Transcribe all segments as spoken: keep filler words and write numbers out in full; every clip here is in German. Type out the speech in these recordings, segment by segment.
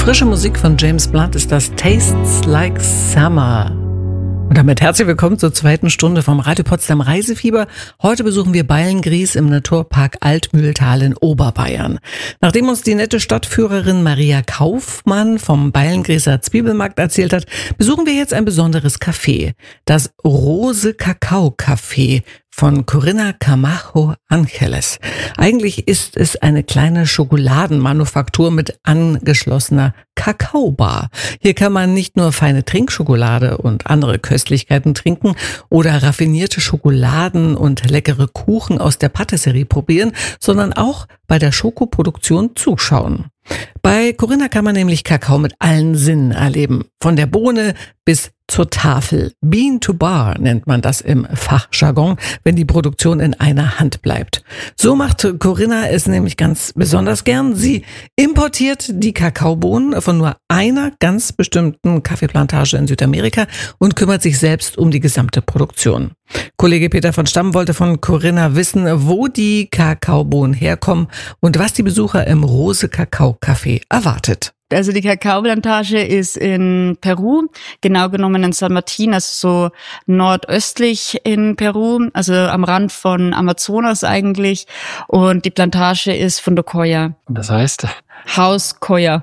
Frische Musik von James Blunt ist das Tastes Like Summer. Und damit herzlich willkommen zur zweiten Stunde vom Radio Potsdam Reisefieber. Heute besuchen wir Beilngries im Naturpark Altmühltal in Oberbayern. Nachdem uns die nette Stadtführerin Maria Kaufmann vom Beilngrieser Zwiebelmarkt erzählt hat, besuchen wir jetzt ein besonderes Café. Das Rose Kakao Café von Corinna Camacho Angeles. Eigentlich ist es eine kleine Schokoladenmanufaktur mit angeschlossener Kakaobar. Hier kann man nicht nur feine Trinkschokolade und andere Köstlichkeiten trinken oder raffinierte Schokoladen und leckere Kuchen aus der Patisserie probieren, sondern auch bei der Schokoproduktion zuschauen. Bei Corinna kann man nämlich Kakao mit allen Sinnen erleben. Von der Bohne bis zur Tafel. Bean to Bar nennt man das im Fachjargon, wenn die Produktion in einer Hand bleibt. So macht Corinna es nämlich ganz besonders gern. Sie importiert die Kakaobohnen von nur einer ganz bestimmten Kaffeeplantage in Südamerika und kümmert sich selbst um die gesamte Produktion. Kollege Peter von Stamm wollte von Corinna wissen, wo die Kakaobohnen herkommen und was die Besucher im Rose Kakao Café erwartet. Also die Kakaoplantage ist in Peru, genau genommen in San Martín, also so nordöstlich in Peru, also am Rand von Amazonas eigentlich. Und die Plantage ist Fundo Coya. Das heißt? Haus Coya.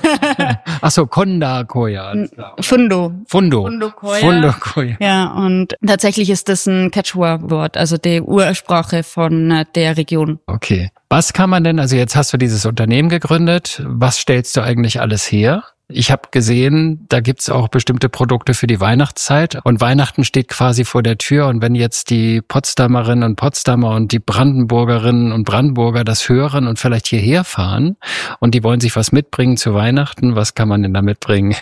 Ach so, Conda Coya. Fundo. Fundo. Fundo Coya. Fundo Coya. Ja, und tatsächlich ist das ein Quechua-Wort, also die Ursprache von der Region. Okay. Was kann man denn, also jetzt hast du dieses Unternehmen gegründet, was stellst du eigentlich alles her? Ich habe gesehen, da gibt's auch bestimmte Produkte für die Weihnachtszeit und Weihnachten steht quasi vor der Tür und wenn jetzt die Potsdamerinnen und Potsdamer und die Brandenburgerinnen und Brandenburger das hören und vielleicht hierher fahren und die wollen sich was mitbringen zu Weihnachten, was kann man denn da mitbringen?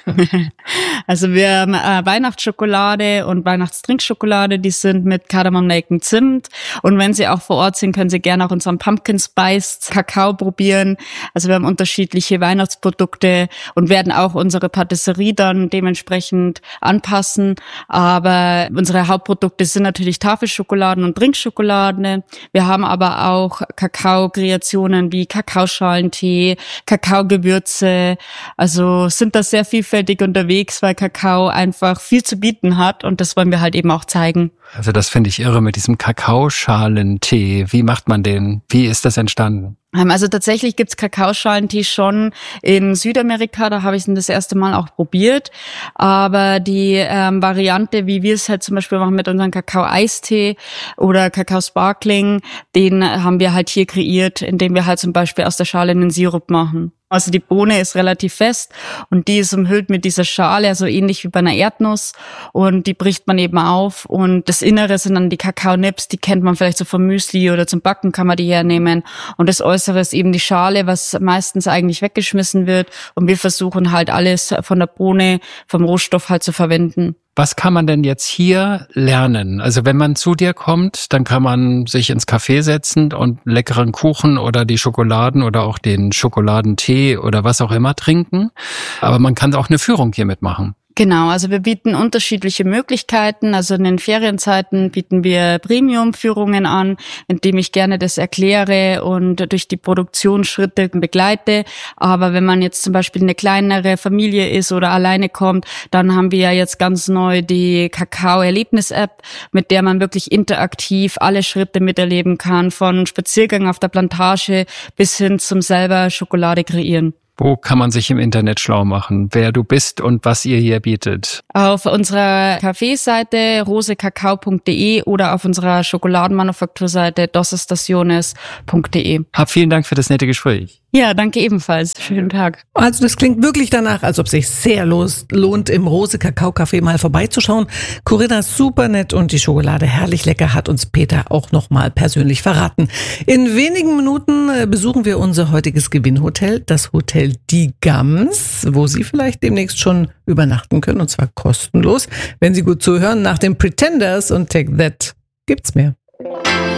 Also wir haben äh, Weihnachtsschokolade und Weihnachtstrinkschokolade, die sind mit Kardamom, Nelken, Zimt und wenn Sie auch vor Ort sind, können Sie gerne auch unseren Pumpkin Spice Kakao probieren. Also wir haben unterschiedliche Weihnachtsprodukte und werden auch unsere Patisserie dann dementsprechend anpassen. Aber unsere Hauptprodukte sind natürlich Tafelschokoladen und Trinkschokolade. Wir haben aber auch Kakao-Kreationen wie Kakaoschalentee, Kakaogewürze. Also sind da sehr vielfältig unterwegs, weil Kakao einfach viel zu bieten hat und das wollen wir halt eben auch zeigen. Also das finde ich irre mit diesem Kakaoschalentee. Wie macht man den? Wie ist das entstanden? Also tatsächlich gibt's Kakaoschalentee schon in Südamerika, da habe ich es das erste Mal auch probiert. Aber die ähm, Variante, wie wir es halt zum Beispiel machen mit unserem Kakao-Eistee oder Kakao-Sparkling, den haben wir halt hier kreiert, indem wir halt zum Beispiel aus der Schale einen Sirup machen. Also die Bohne ist relativ fest und die ist umhüllt mit dieser Schale, also ähnlich wie bei einer Erdnuss und die bricht man eben auf und das Innere sind dann die Kakaonips, die kennt man vielleicht so vom Müsli oder zum Backen kann man die hernehmen und das Äußere ist eben die Schale, was meistens eigentlich weggeschmissen wird und wir versuchen halt alles von der Bohne, vom Rohstoff halt zu verwenden. Was kann man denn jetzt hier lernen? Also wenn man zu dir kommt, dann kann man sich ins Café setzen und leckeren Kuchen oder die Schokoladen oder auch den Schokoladentee oder was auch immer trinken. Aber man kann auch eine Führung hier mitmachen. Genau, also wir bieten unterschiedliche Möglichkeiten. Also in den Ferienzeiten bieten wir Premium-Führungen an, indem ich gerne das erkläre und durch die Produktionsschritte begleite. Aber wenn man jetzt zum Beispiel eine kleinere Familie ist oder alleine kommt, dann haben wir ja jetzt ganz neu die Kakao-Erlebnis-App, mit der man wirklich interaktiv alle Schritte miterleben kann, von Spaziergang auf der Plantage bis hin zum selber Schokolade kreieren. Wo kann man sich im Internet schlau machen, wer du bist und was ihr hier bietet? Auf unserer Kaffeeseite rosekakao punkt de oder auf unserer Schokoladenmanufakturseite dosestaciones punkt de. Hab vielen Dank für das nette Gespräch. Ja, danke ebenfalls. Schönen Tag. Also das klingt wirklich danach, als ob es sich sehr los, lohnt, im Rose Kakao Café mal vorbeizuschauen. Corinna ist super nett und die Schokolade herrlich lecker, hat uns Peter auch nochmal persönlich verraten. In wenigen Minuten besuchen wir unser heutiges Gewinnhotel, das Hotel Die Gams, wo Sie vielleicht demnächst schon übernachten können, und zwar kostenlos. Wenn Sie gut zuhören, nach den Pretenders und Take That gibt's mehr.